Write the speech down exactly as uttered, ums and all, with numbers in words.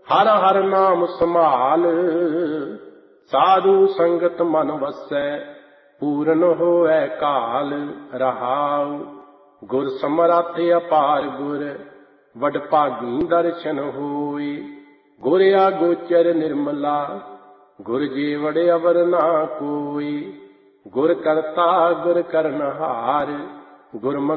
ਹਰ ਹਰ ਨਾਮ ਸੰਭਾਲ। ਸਾਧੂ ਸੰਗਤ ਮਨ ਵਸੈ ਪੂਰਨ ਹੋਐ ਕਾਲ। ਰਹਾਉ ਗੁਰ ਸਮਰੱਥ ਅਪਾਰ ਗੁਰ ਵਡ ਭਾਗੀ ਦਰਸ਼ਨ ਹੋਏ। ਗੁਰ ਆਗੋਚਰ ਨਿਰਮਲਾ ਗੁਰ ਜੀਵੜ ਅਵਰ ਨਾ ਕੋਈ। ਗੁਰ ਕਰਤਾ ਗੁਰ ਕਰਨਹਾਰ ਗੁਰਮੁਖ